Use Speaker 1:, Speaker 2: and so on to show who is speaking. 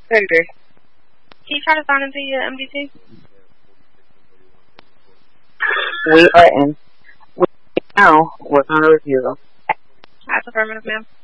Speaker 1: I agree.
Speaker 2: Can you try to sign into your MDT?
Speaker 1: We are in. Now, we're going to review.
Speaker 2: That's affirmative, ma'am.